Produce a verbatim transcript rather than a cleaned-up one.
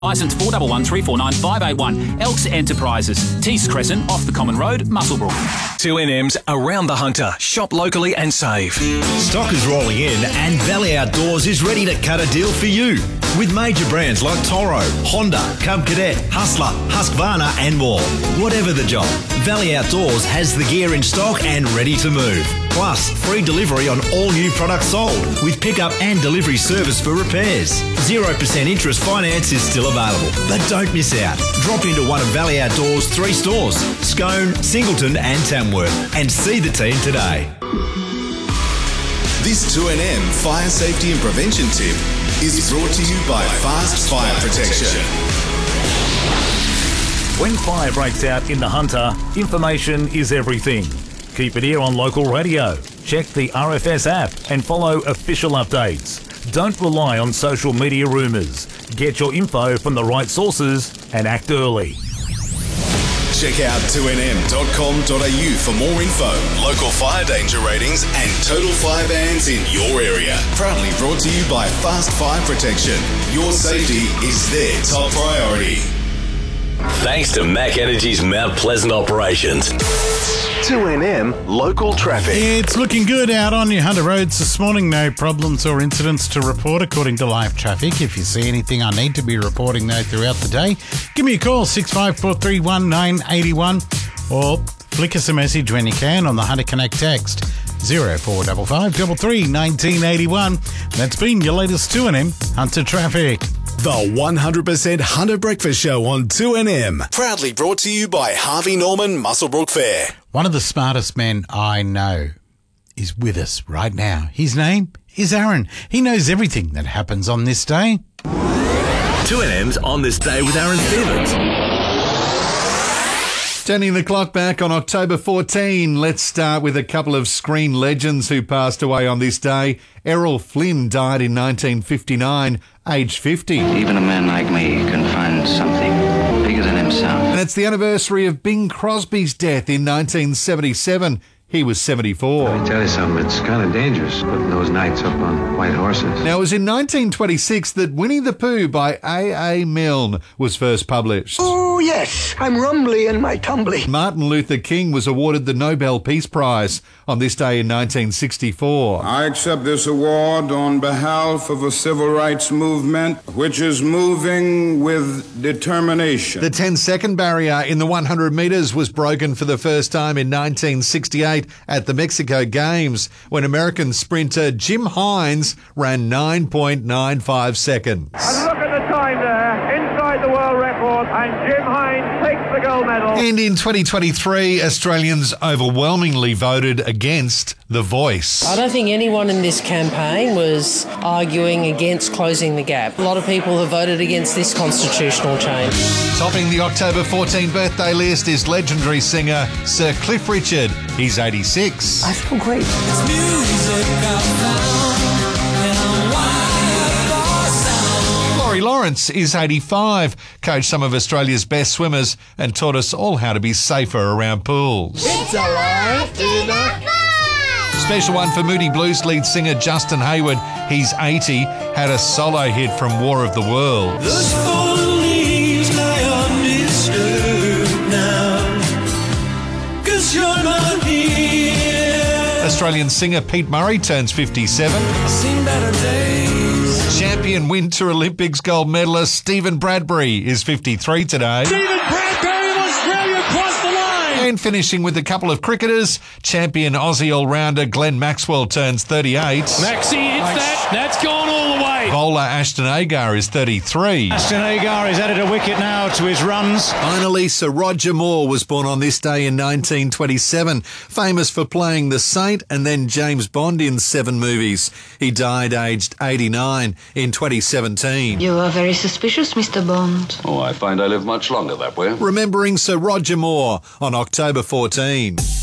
Licence four one one three four nine five eight one. Elks Enterprises. Tees Crescent, off the Common Road, Muswellbrook. two N M's Around the Hunter. Shop locally and save. Stock is rolling in and Valley Outdoors is ready to cut a deal for you. With major brands like Toro, Honda, Cub Cadet, Hustler, Husqvarna and more. Whatever the job, Valley Outdoors has the gear in stock and ready to move. Plus, free delivery on all new products sold with pickup and delivery service for repairs. zero percent interest finance is still available. But don't miss out. Drop into one of Valley Outdoors' three stores, Scone, Singleton and Tamworth, and see the team today. This two N M Fire Safety and Prevention tip is brought to you by Fast Fire Protection. When fire breaks out in the Hunter, information is everything. Keep it here on local radio. Check the R F S app and follow official updates. Don't rely on social media rumours. Get your info from the right sources and act early. Check out two N M dot com dot a u for more info, local fire danger ratings and total fire bans in your area. Proudly brought to you by Fast Fire Protection. Your safety is their top priority. Thanks to Mac Energy's Mount Pleasant operations. two N M Local Traffic. It's looking good out on your Hunter roads this morning. No problems or incidents to report according to live traffic. If you see anything I need to be reporting though throughout the day, give me a call, six five four three one nine eight one, or flick us a message when you can on the Hunter Connect text zero four five five three three one nine eight one. That's been your latest two N M Hunter Traffic. The one hundred percent Hunter Breakfast Show on two N M. Proudly brought to you by Harvey Norman Muswellbrook Fair. One of the smartest men I know is with us right now. His name is Aaron. He knows everything that happens on this day. two N M's On This Day with Aaron Stevens. Turning the clock back on October fourteenth, let's start with a couple of screen legends who passed away on this day. Errol Flynn died in nineteen fifty-nine, aged fifty. Even a man like me can find something bigger than himself. And it's the anniversary of Bing Crosby's death in nineteen seventy-seven. He was seventy-four. Let me tell you something, it's kind of dangerous putting those knights up on white horses. Now, it was in nineteen twenty-six that Winnie the Pooh by A A Milne was first published. Oh, yes, I'm rumbly in my tumbly. Martin Luther King was awarded the Nobel Peace Prize on this day in nineteen sixty-four. I accept this award on behalf of a civil rights movement which is moving with determination. The ten-second barrier in the one hundred metres was broken for the first time in nineteen sixty-eight at the Mexico Games when American sprinter Jim Hines ran nine point nine five seconds. And look at the time there, inside the world record, and Jim Hines takes the gold medal. And in twenty twenty-three, Australians overwhelmingly voted against The Voice. I don't think anyone in this campaign was arguing against closing the gap. A lot of people have voted against this constitutional change. Topping the October fourteenth birthday list is legendary singer Sir Cliff Richard. He's eighty-six. I feel great. It's music I found, and I'm wild for sound. Laurie Lawrence is eighty-five, coached some of Australia's best swimmers and taught us all how to be safer around pools. It's a life in a Special one for Moody Blues lead singer Justin Hayward. He's eighty, had a solo hit from War of the Worlds. Those fallen leaves lie undisturbed now, 'cause you're not here. Australian singer Pete Murray turns fifty-seven. I've seen better days. Champion Winter Olympics gold medalist Stephen Bradbury is fifty-three today. Stephen Bradbury of Australia crossed the line. And finishing with a couple of cricketers, champion Aussie all-rounder Glenn Maxwell turns thirty-eight. Maxie hits that. That's gone all the way. Bowler Ashton Agar is thirty-three. Ashton Agar has added a wicket now to his runs. Finally, Sir Roger Moore was born on this day in nineteen twenty-seven, famous for playing the Saint and then James Bond in seven movies. He died aged eighty-nine in twenty seventeen. You are very suspicious, Mister Bond. Oh, I find I live much longer that way. Remembering Sir Roger Moore on October fourteenth.